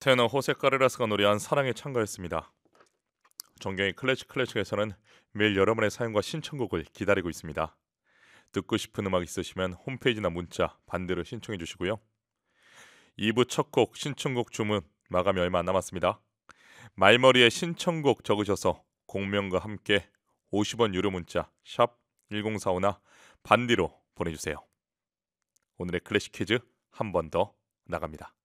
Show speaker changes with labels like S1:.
S1: 테너 호세 카레라스가 노래한 사랑에 참가했습니다. 정경의 클래식에서는 매일 여러분의 사연과 신청곡을 기다리고 있습니다. 듣고 싶은 음악 있으시면 홈페이지나 문자 반대로 신청해 주시고요. 2부 첫 곡 신청곡 주문 마감이 얼마 안 남았습니다. 말머리에 신청곡 적으셔서 공명과 함께 50원 유료 문자 샵 1045나 반디로 보내주세요. 오늘의 클래식 퀴즈 한 번 더 나갑니다.